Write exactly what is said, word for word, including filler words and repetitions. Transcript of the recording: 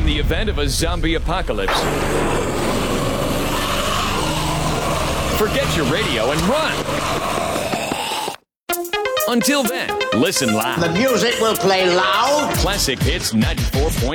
in the event of a zombie apocalypse. Forget your radio and run. Until then, listen loud. The music will play loud. Classic Hits ninety-four point